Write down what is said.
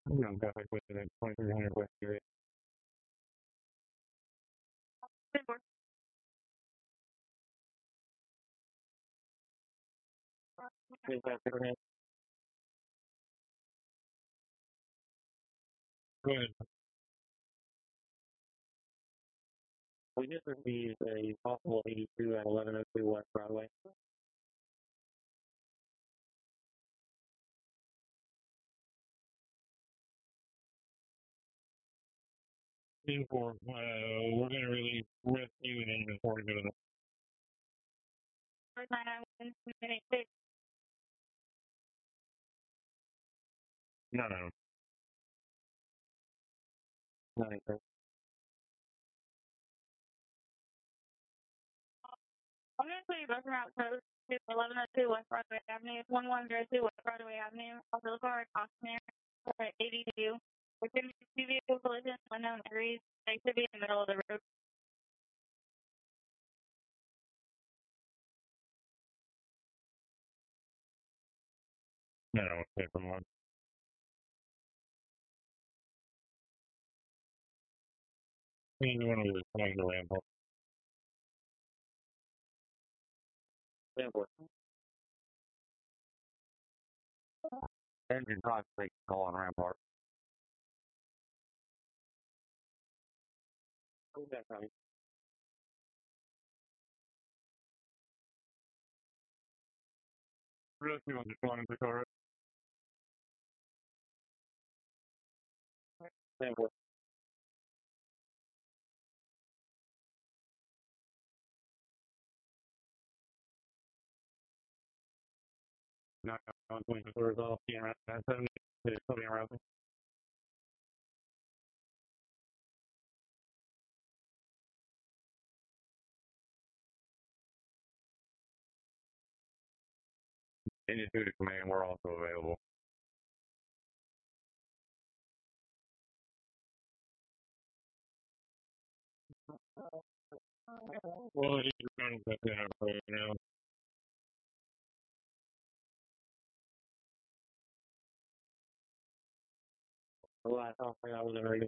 No, traffic within 2300 West area. Is that Superman? Go ahead. We just received a possible 82 at 1102 West Broadway. 2-4. We're going to really rescue an engine 4 to go to the. No, no. No, no. I'm going to tell you bus route code to 1102 West Broadway Avenue, 1102 West Broadway Avenue, also the car Costner, 82. There could be two vehicle collisions, unknown degrees. They should be in the middle of the road. No, no, stay from one. Either one of these flying the Rampart. Rampart. Engine concentrate call on Rampart. Who's that coming? Rescue on just one in the car. Rampart. Not on 24 is off. Yeah, 70. It's coming around. Engine 2 to command, we're also available. Well, he's running back down right now. The last offer I was in ready.